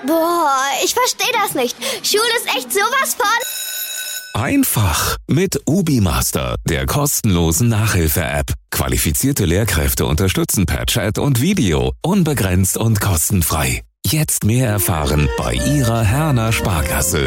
Boah, ich verstehe das nicht. Schule ist echt sowas von... Einfach mit UbiMaster, der kostenlosen Nachhilfe-App. Qualifizierte Lehrkräfte unterstützen per Chat und Video, unbegrenzt und kostenfrei. Jetzt mehr erfahren bei Ihrer Herner Sparkasse.